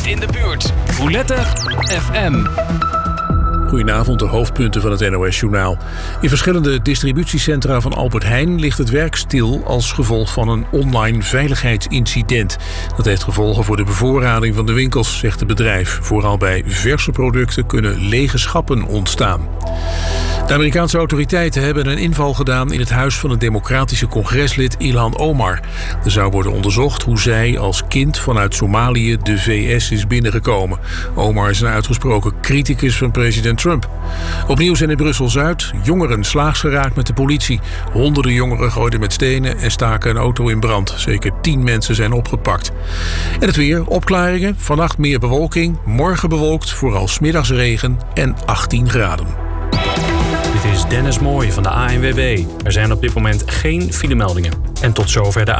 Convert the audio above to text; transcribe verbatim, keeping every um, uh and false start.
in de buurt. Roulette F M. Goedenavond, de hoofdpunten van het N O S-journaal. In verschillende distributiecentra van Albert Heijn ligt het werk stil als gevolg van een online veiligheidsincident. Dat heeft gevolgen voor de bevoorrading van de winkels, zegt het bedrijf. Vooral bij verse producten kunnen lege schappen ontstaan. De Amerikaanse autoriteiten hebben een inval gedaan in het huis van een democratische congreslid Ilhan Omar. Er zou worden onderzocht hoe zij als kind vanuit Somalië de V S is binnengekomen. Omar is een uitgesproken criticus van president Trump. Opnieuw zijn in Brussel-Zuid jongeren slaags geraakt met de politie. Honderden jongeren gooiden met stenen en staken een auto in brand. Zeker tien mensen zijn opgepakt. En het weer, opklaringen, vannacht meer bewolking, morgen bewolkt, vooral 's middags regen en achttien graden. Dit is Dennis Mooij van de A N W B. Er zijn op dit moment geen filemeldingen. En tot zover de